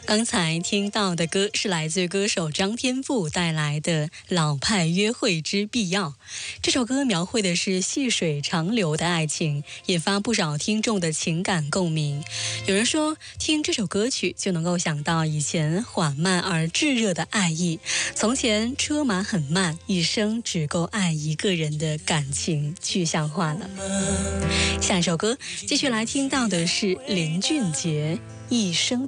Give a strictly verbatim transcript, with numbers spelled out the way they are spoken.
刚才听到的歌是来自歌手张天赋带来的《老派约会之必要》。这首歌描绘的是细水长流的爱情，引发不少听众的情感共鸣。有人说，听这首歌曲就能够想到以前缓慢而炙热的爱意，从前车马很慢，一生只够爱一个人的感情具象化了。下一首歌继续来听到的是林俊杰《一生的